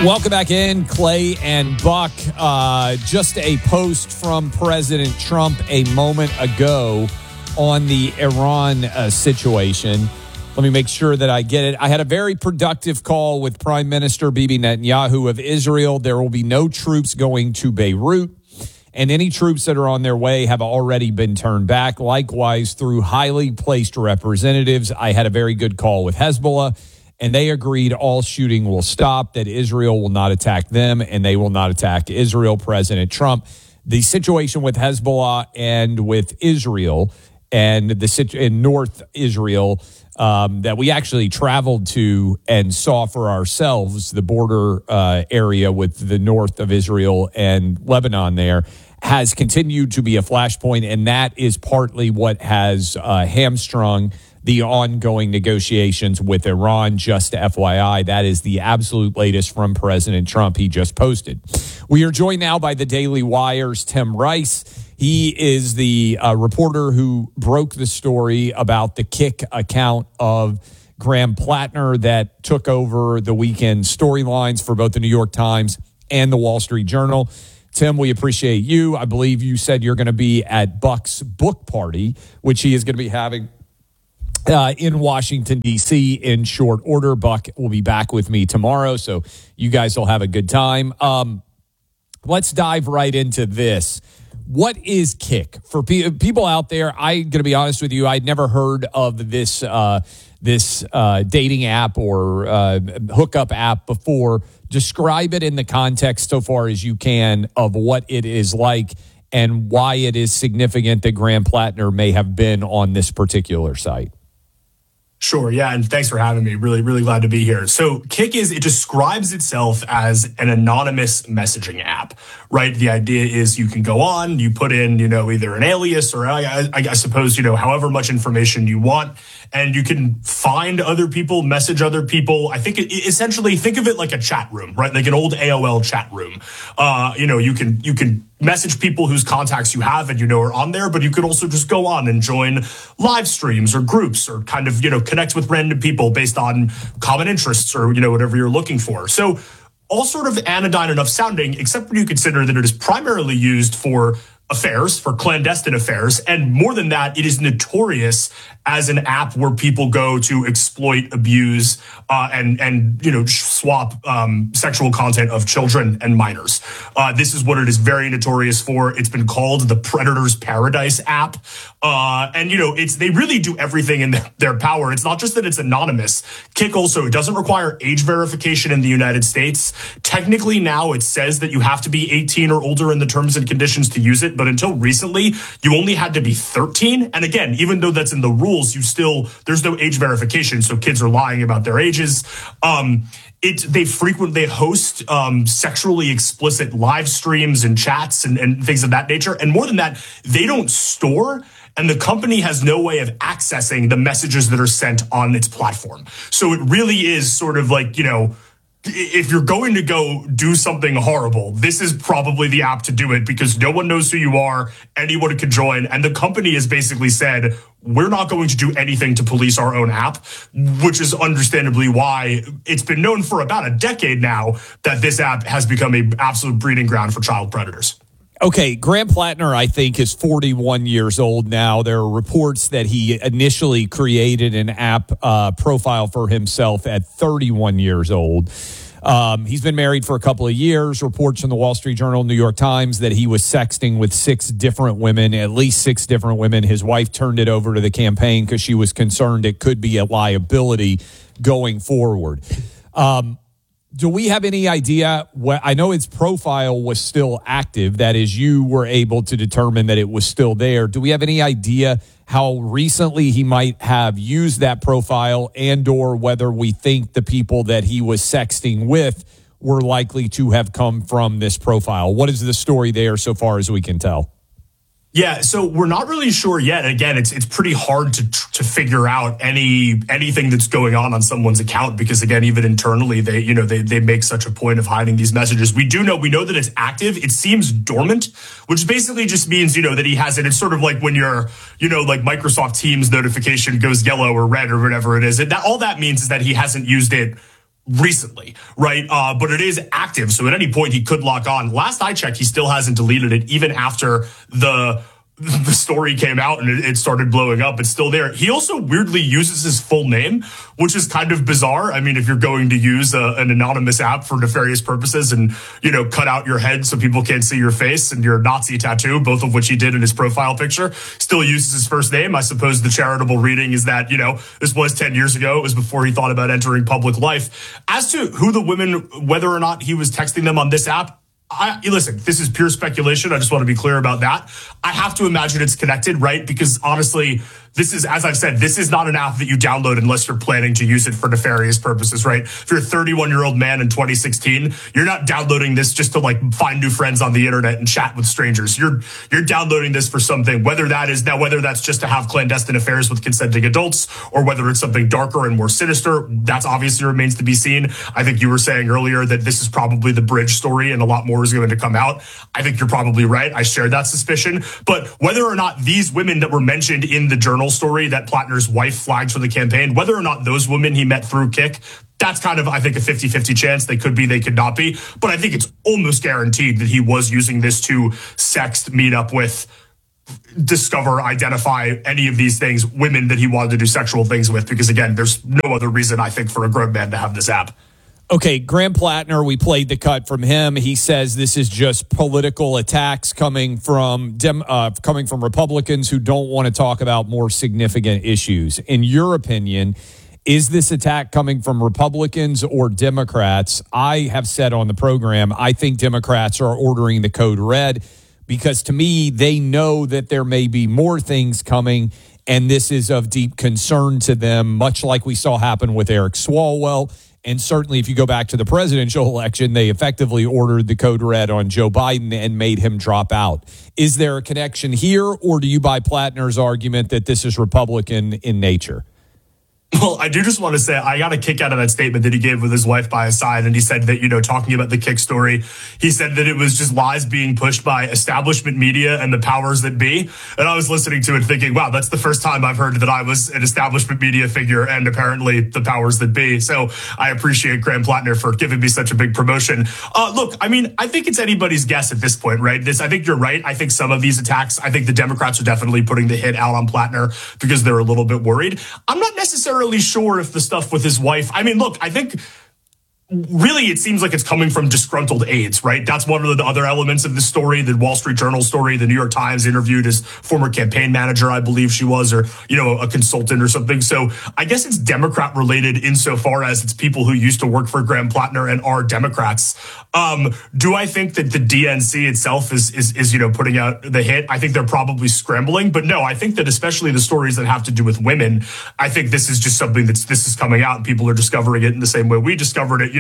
Welcome back in, Clay and Buck. Just a post from President Trump a moment ago on the Iran situation. Let me make sure that I get it. I had a very productive call with Prime Minister Bibi Netanyahu of Israel. There will be no troops going to Beirut, and any troops that are on their way have already been turned back. Likewise, through highly placed representatives, I had a very good call with Hezbollah, and they agreed all shooting will stop, that Israel will not attack them, and they will not attack Israel. President Trump, the situation with Hezbollah and with Israel and in North Israel that we actually traveled to and saw for ourselves, the border area with the north of Israel and Lebanon there, has continued to be a flashpoint, and that is partly what has hamstrung the ongoing negotiations with Iran. Just FYI, that is the absolute latest from President Trump. He just posted. We are joined now by the Daily Wire's Tim Rice. He is the reporter who broke the story about the Kick account of Graham Plattner that took over the weekend storylines for both the New York Times and the Wall Street Journal. Tim, we appreciate you. I believe you said you're going to be at Buck's book party, which he is going to be having in Washington, D.C. in short order. Buck will be back with me tomorrow, so you guys will have a good time. Let's dive right into this. What is Kick? For people out there, I'm going to be honest with you, I'd never heard of this dating app or hookup app before. Describe it in the context so far as you can of what it is like and why it is significant that Graham Plattner may have been on this particular site. Sure. Yeah. And thanks for having me. Really, really glad to be here. So Kick it describes itself as an anonymous messaging app, right? The idea is you can go on, you put in, either an alias or I suppose, however much information you want, and you can find other people, message other people. I think essentially think of it like a chat room, right? Like an old AOL chat room. You can message people whose contacts you have and are on there, but you could also just go on and join live streams or groups or kind of, connect with random people based on common interests or, whatever you're looking for. So all sort of anodyne enough sounding, except when you consider that it is primarily used for affairs, for clandestine affairs. And more than that, it is notorious as an app where people go to exploit, abuse, and swap sexual content of children and minors. This is what it is very notorious for. It's been called the Predator's Paradise app. They really do everything in their power. It's not just that it's anonymous. Kick also doesn't require age verification in the United States. Technically now it says that you have to be 18 or older in the terms and conditions to use it. But until recently, you only had to be 13. And again, even though that's in the rules, there's no age verification. So kids are lying about their ages. They frequently host sexually explicit live streams and chats and things of that nature. And more than that, they don't store, and the company has no way of accessing the messages that are sent on its platform. So it really is sort of like, if you're going to go do something horrible, this is probably the app to do it because no one knows who you are, anyone can join. And the company has basically said, we're not going to do anything to police our own app, which is understandably why it's been known for about a decade now that this app has become an absolute breeding ground for child predators. Okay, Graham Plattner, I think, is 41 years old now. There are reports that he initially created an app profile for himself at 31 years old. He's been married for a couple of years. Reports in the Wall Street Journal, New York Times, that he was sexting with at least six different women. His wife turned it over to the campaign because she was concerned it could be a liability going forward. Do we have any idea I know his profile was still active. That is, you were able to determine that it was still there. Do we have any idea how recently he might have used that profile and or whether we think the people that he was sexting with were likely to have come from this profile? What is the story there so far as we can tell? Yeah, so we're not really sure yet. Again, it's pretty hard to figure out anything that's going on someone's account because, again, even internally, they make such a point of hiding these messages. We know that it's active. It seems dormant, which basically just means that he has it. It's sort of like when your like Microsoft Teams notification goes yellow or red or whatever it is. All that means is that he hasn't used it recently, right? But it is active. So at any point he could lock on. Last I checked, he still hasn't deleted it, even after the story came out and it started blowing up. It's still there. He also weirdly uses his full name, which is kind of bizarre. I mean, if you're going to use an anonymous app for nefarious purposes and, cut out your head so people can't see your face and your Nazi tattoo, both of which he did in his profile picture, still uses his first name. I suppose the charitable reading is that, this was 10 years ago. It was before he thought about entering public life. As to who the women, whether or not he was texting them on this app, listen, this is pure speculation. I just want to be clear about that. I have to imagine it's connected, right? Because honestly, this is, as I've said, this is not an app that you download unless you're planning to use it for nefarious purposes, right? If you're a 31-year-old man in 2016, you're not downloading this just to find new friends on the internet and chat with strangers. You're downloading this for something, whether that's just to have clandestine affairs with consenting adults or whether it's something darker and more sinister. That's obviously remains to be seen. I think you were saying earlier that this is probably the bridge story and a lot more is going to come out. I think you're probably right. I share that suspicion. But whether or not these women that were mentioned in the journal story that Plattner's wife flagged for the campaign, whether or not those women he met through Kik, that's kind of, I think, a 50-50 chance. They could be, they could not be. But I think it's almost guaranteed that he was using this to sext, meet up with, discover, identify any of these things, women that he wanted to do sexual things with. Because again, there's no other reason, I think, for a grown man to have this app. Okay, Graham Plattner, we played the cut from him. He says this is just political attacks coming from Republicans who don't want to talk about more significant issues. In your opinion, is this attack coming from Republicans or Democrats? I have said on the program, I think Democrats are ordering the code red because to me, they know that there may be more things coming, and this is of deep concern to them, much like we saw happen with Eric Swalwell. And certainly if you go back to the presidential election, they effectively ordered the code red on Joe Biden and made him drop out. Is there a connection here, or do you buy Plattner's argument that this is Republican in nature? Well, I do just want to say I got a kick out of that statement that he gave with his wife by his side. And he said that, talking about the Kik story, he said that it was just lies being pushed by establishment media and the powers that be. And I was listening to it thinking, wow, that's the first time I've heard that I was an establishment media figure and apparently the powers that be. So I appreciate Graham Plattner for giving me such a big promotion. Look, I mean, I think it's anybody's guess at this point, right? I think you're right. I think some of these attacks, I think the Democrats are definitely putting the hit out on Plattner because they're a little bit worried. I'm not necessarily sure if the stuff with his wife, I mean, look, I think really it seems like it's coming from disgruntled aides, right? That's one of the other elements of the story. The Wall Street Journal story, the New York Times interviewed his former campaign manager, I believe she was, or, a consultant or something. So I guess it's Democrat related insofar as it's people who used to work for Graham Plattner and are Democrats. Do I think that the DNC itself is putting out the hit? I think they're probably scrambling, but no, I think that especially the stories that have to do with women, I think this is just something this is coming out and people are discovering it in the same way we discovered it.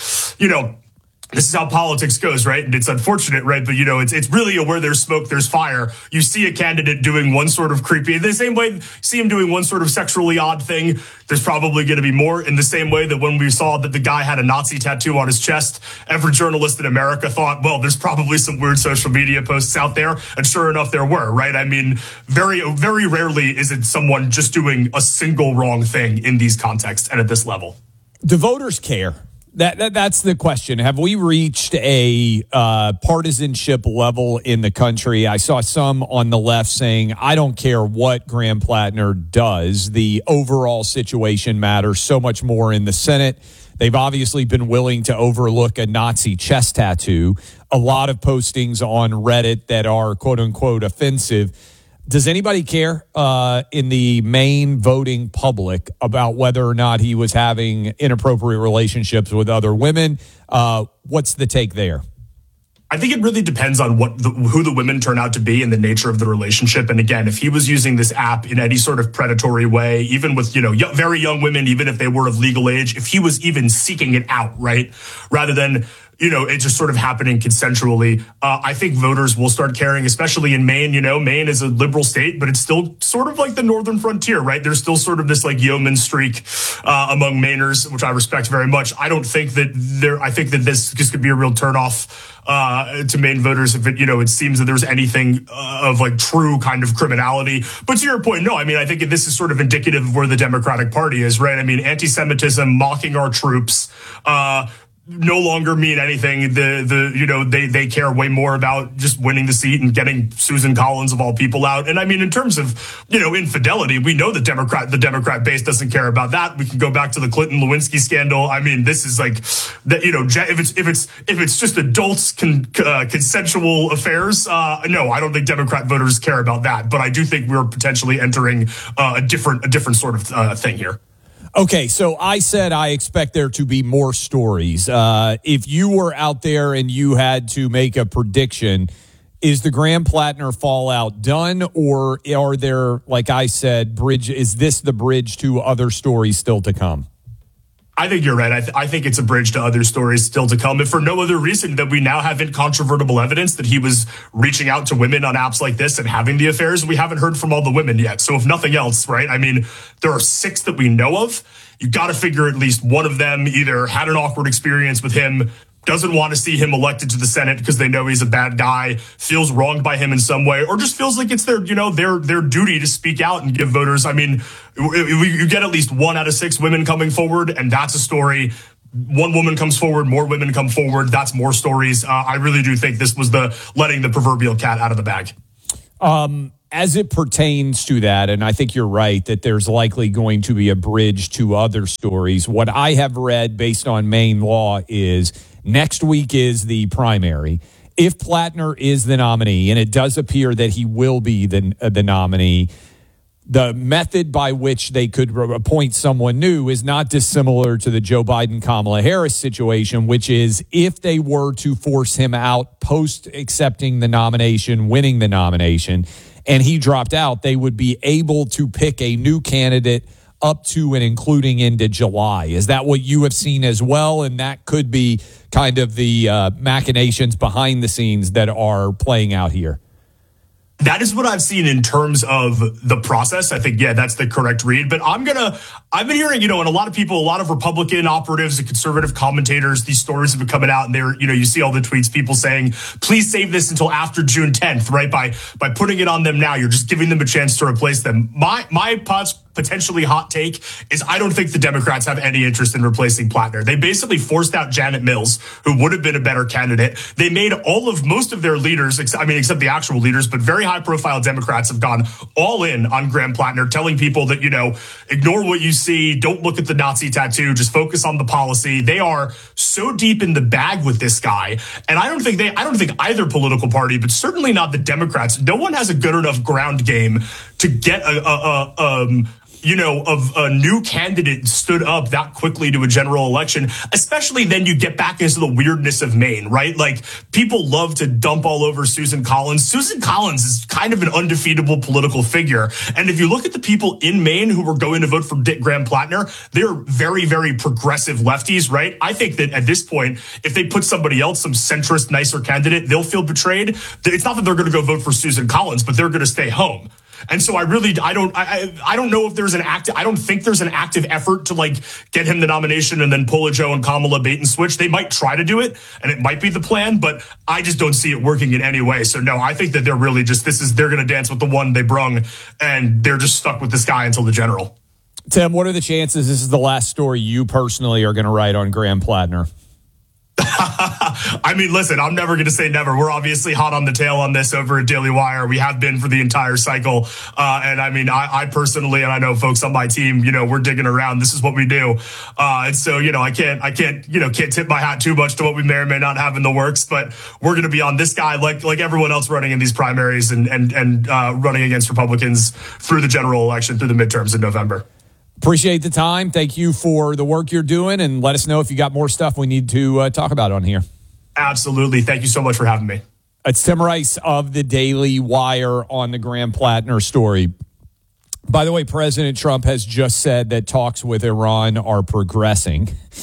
This is how politics goes, right? And it's unfortunate, right? But, it's really where there's smoke, there's fire. You see a candidate doing one sort of creepy, the same way, see him doing one sort of sexually odd thing, there's probably going to be more. In the same way that when we saw that the guy had a Nazi tattoo on his chest, every journalist in America thought, well, there's probably some weird social media posts out there. And sure enough, there were, right? I mean, very, very rarely is it someone just doing a single wrong thing in these contexts and at this level. Do voters care? That's the question. Have we reached a partisanship level in the country? I saw some on the left saying, I don't care what Graham Plattner does. The overall situation matters so much more in the Senate. They've obviously been willing to overlook a Nazi chest tattoo. A lot of postings on Reddit that are quote unquote offensive. Does anybody care in the main voting public about whether or not he was having inappropriate relationships with other women? What's the take there? I think it really depends on who the women turn out to be and the nature of the relationship. And again, if he was using this app in any sort of predatory way, even with, very young women, even if they were of legal age, if he was even seeking it out, right? Rather than, it just sort of happening consensually. I think voters will start caring, especially in Maine. Maine is a liberal state, but it's still sort of like the northern frontier, right? There's still sort of this like yeoman streak among Mainers, which I respect very much. I think that this could be a real turnoff to Maine voters if it seems that there's anything of like true kind of criminality. But to your point, no, I mean, I think this is sort of indicative of where the Democratic Party is, right? I mean, anti-Semitism, mocking our troops, no longer mean anything. They care way more about just winning the seat and getting Susan Collins of all people out. And I mean, in terms of infidelity, we know the Democrat base doesn't care about that. We can go back to the Clinton Lewinsky scandal. I mean, this is like that. If it's just adults consensual affairs, no, I don't think Democrat voters care about that. But I do think we're potentially entering a different sort of thing here. Okay, so I said I expect there to be more stories. If you were out there and you had to make a prediction, is the Graham-Plattner fallout done, or are there, like I said, is this the bridge to other stories still to come? I think you're right. I think it's a bridge to other stories still to come. And for no other reason that we now have incontrovertible evidence that he was reaching out to women on apps like this and having the affairs. We haven't heard from all the women yet. So if nothing else, right? I mean, there are 6 that we know of. You got to figure at least one of them either had an awkward experience with him, doesn't want to see him elected to the Senate because they know he's a bad guy, feels wronged by him in some way, or just feels like it's their duty to speak out and give voters. I mean, you get at least 1 out of 6 women coming forward, and that's a story. 1 woman comes forward, more women come forward. That's more stories. I really do think this was letting the proverbial cat out of the bag. As it pertains to that, and I think you're right that there's likely going to be a bridge to other stories. What I have read based on Maine law is next week is the primary. If Plattner is the nominee, and it does appear that he will be the nominee, the method by which they could appoint someone new is not dissimilar to the Joe Biden-Kamala Harris situation, which is if they were to force him out post accepting the nomination, winning the nomination, and he dropped out, they would be able to pick a new candidate up to and including into July. Is that what you have seen as well? And that could be kind of the machinations behind the scenes that are playing out here. That is what I've seen in terms of the process. I think, yeah, that's the correct read. But I've been hearing, and a lot of people, a lot of Republican operatives and conservative commentators, these stories have been coming out, and you see all the tweets, people saying, please save this until after June 10th, right? By putting it on them now, you're just giving them a chance to replace them. My potentially hot take is I don't think the Democrats have any interest in replacing Plattner. They basically forced out Janet Mills, who would have been a better candidate. They made most of their leaders, except the actual leaders, but very high profile Democrats have gone all in on Graham Plattner, telling people that, ignore what you see. Don't look at the Nazi tattoo. Just focus on the policy. They are so deep in the bag with this guy. And I don't think either political party, but certainly not the Democrats. No one has a good enough ground game to get of a new candidate stood up that quickly to a general election, especially then you get back into the weirdness of Maine, right? Like people love to dump all over Susan Collins. Susan Collins is kind of an undefeatable political figure. And if you look at the people in Maine who were going to vote for Graham Plattner, they're very, very progressive lefties, right? I think that at this point, if they put somebody else, some centrist, nicer candidate, they'll feel betrayed. It's not that they're going to go vote for Susan Collins, but they're going to stay home. And so I don't know if there's I don't think there's an active effort to get him the nomination and then pull a Joe and Kamala bait and switch. They might try to do it and it might be the plan, but I just don't see it working in any way. So no, I think that they're really they're going to dance with the one they brung and they're just stuck with this guy until the general. Tim, what are the chances this is the last story you personally are going to write on Graham Plattner? I mean, listen, I'm never going to say never. We're obviously hot on the tail on this over at Daily Wire. We have been for the entire cycle. And I mean, I personally, and I know folks on my team, we're digging around. This is what we do. And so, I can't tip my hat too much to what we may or may not have in the works, but we're going to be on this guy like everyone else running in these primaries and running against Republicans through the general election, through the midterms in November. Appreciate the time. Thank you for the work you're doing, and let us know if you got more stuff we need to talk about on here. Absolutely. Thank you so much for having me. It's Tim Rice of the Daily Wire on the Graham Plattner story. By the way, President Trump has just said that talks with Iran are progressing.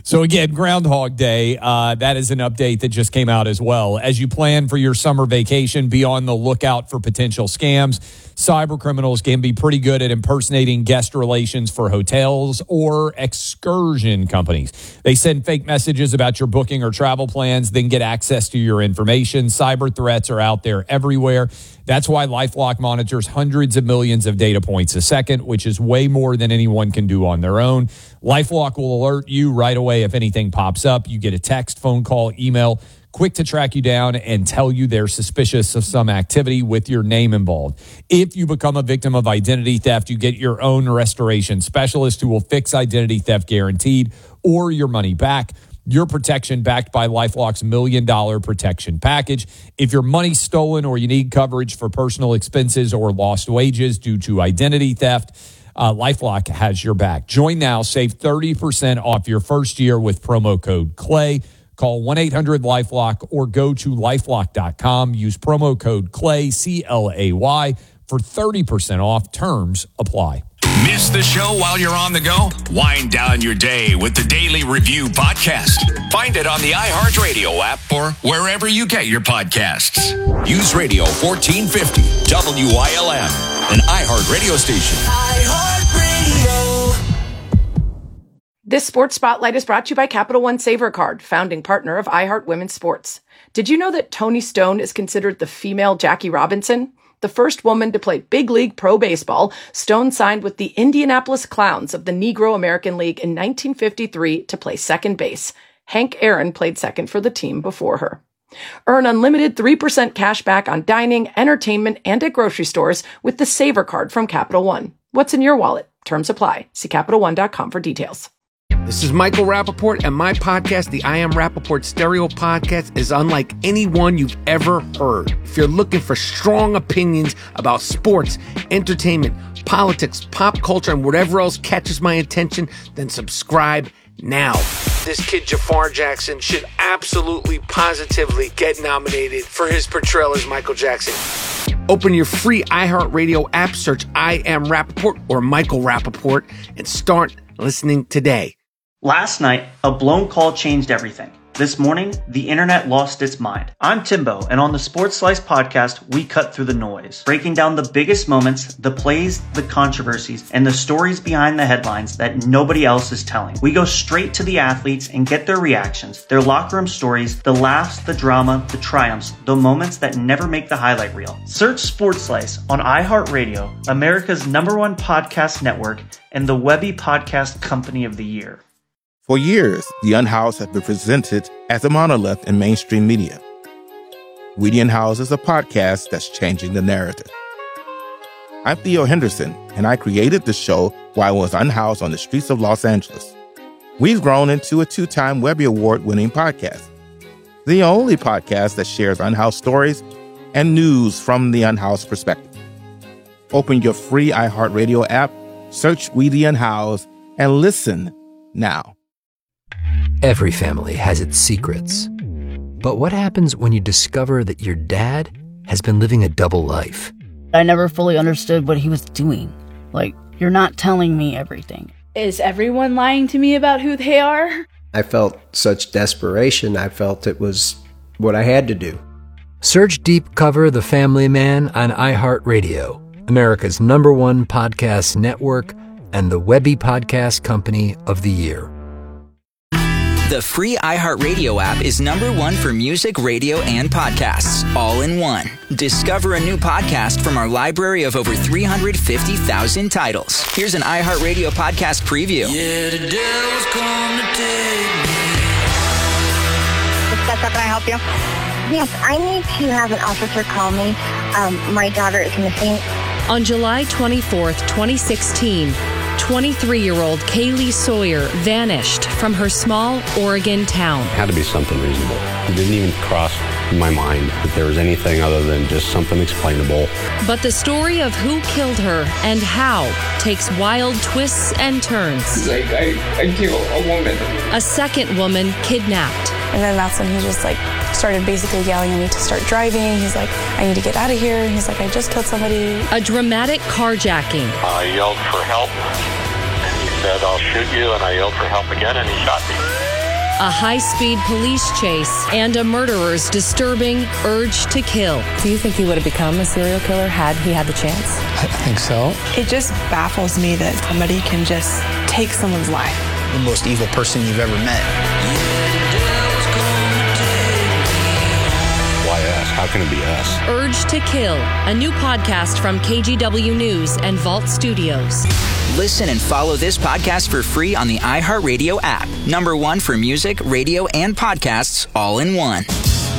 So again, Groundhog Day, that is an update that just came out as well. As you plan for your summer vacation, be on the lookout for potential scams. Cyber criminals can be pretty good at impersonating guest relations for hotels or excursion companies. They send fake messages about your booking or travel plans, then get access to your information. Cyber threats are out there everywhere. That's why LifeLock monitors hundreds of millions of data points a second, which is way more than anyone can do on their own. LifeLock will alert you right away if anything pops up. You get a text, phone call, email, quick to track you down and tell you they're suspicious of some activity with your name involved. If you become a victim of identity theft, you get your own restoration specialist who will fix identity theft guaranteed or your money back. Your protection backed by LifeLock's $1 million protection package. If your money's stolen or you need coverage for personal expenses or lost wages due to identity theft, LifeLock has your back. Join now. Save 30% off your first year with promo code CLAY. Call 1-800-LifeLock or go to lifelock.com. Use promo code CLAY, C-L-A-Y, for 30% off. Terms apply. Miss the show while you're on the go? Wind down your day with the Daily Review podcast. Find it on the iHeartRadio app or wherever you get your podcasts. Use Radio 1450, WILM, an iHeart radio station. iHeartRadio. This Sports Spotlight is brought to you by Capital One Saver Card, founding partner of iHeart Women's Sports. Did you know that Toni Stone is considered the female Jackie Robinson? The first woman to play big league pro baseball, Stone signed with the Indianapolis Clowns of the Negro American League in 1953 to play second base. Hank Aaron played second for the team before her. Earn unlimited 3% cash back on dining, entertainment, and at grocery stores with the Saver Card from Capital One. What's in your wallet? Terms apply. See CapitalOne.com for details. This is Michael Rappaport, and my podcast, the I Am Rappaport Stereo Podcast, is unlike any one you've ever heard. If you're looking for strong opinions about sports, entertainment, politics, pop culture, and whatever else catches my attention, then subscribe now. This kid, Jafar Jackson, should absolutely, positively get nominated for his portrayal as Michael Jackson. Open your free iHeartRadio app, search I Am Rappaport or Michael Rappaport, and start listening today. Last night, a blown call changed everything. This morning, the internet lost its mind. I'm Timbo, and on the Sports Slice podcast, we cut through the noise, breaking down the biggest moments, the plays, the controversies, and the stories behind the headlines that nobody else is telling. We go straight to the athletes and get their reactions, their locker room stories, the laughs, the drama, the triumphs, the moments that never make the highlight reel. Search Sports Slice on iHeartRadio, America's #1 podcast network, and the Webby Podcast Company of the Year. For years, The Unhoused has been presented as a monolith in mainstream media. We the Unhoused is a podcast that's changing the narrative. I'm Theo Henderson, and I created the show while I was unhoused on the streets of Los Angeles. We've grown into a 2-time Webby Award-winning podcast, the only podcast that shares unhoused stories and news from the unhoused perspective. Open your free iHeartRadio app, search We the Unhoused, and listen now. Every family has its secrets. But what happens when you discover that your dad has been living a double life? I never fully understood what he was doing. Like, you're not telling me everything. Is everyone lying to me about who they are? I felt such desperation. I felt it was what I had to do. Search Deep Cover The Family Man on iHeartRadio, America's #1 podcast network, and the Webby Podcast Company of the Year. The free iHeartRadio app is #1 for music, radio, and podcasts, all in one. Discover a new podcast from our library of over 350,000 titles. Here's an iHeartRadio podcast preview. Yeah, the devil's come to take me. Can I help you? Yes, I need to have an officer call me. My daughter is missing. On July 24th, 2016, 23-year-old Kaylee Sawyer vanished from her small Oregon town. It had to be something reasonable. It didn't even cross my mind that there was anything other than just something explainable. But the story of who killed her and how takes wild twists and turns. He's like, I killed a woman. A second woman kidnapped. And then that's when he just started basically yelling at me to start driving. He's like, I need to get out of here. He's like, I just killed somebody. A dramatic carjacking. I yelled for help, and he said, I'll shoot you, and I yelled for help again, and he shot me. a high-speed police chase, and a murderer's disturbing urge to kill. Do you think he would have become a serial killer had he had the chance? I think so. It just baffles me that somebody can just take someone's life. The most evil person you've ever met. Why us? How can it be us? Urge to Kill, a new podcast from KGW News and Vault Studios. Listen and follow this podcast for free on the iHeartRadio app. #1 for music, radio, and podcasts all in one.